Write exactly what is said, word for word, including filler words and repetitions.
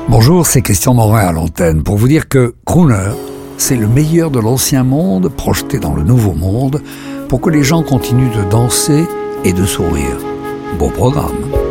Bonjour, c'est Christian Morin à l'antenne pour vous dire que Crooner, c'est le meilleur de l'ancien monde projeté dans le nouveau monde pour que les gens continuent de danser et de sourire. Beau programme.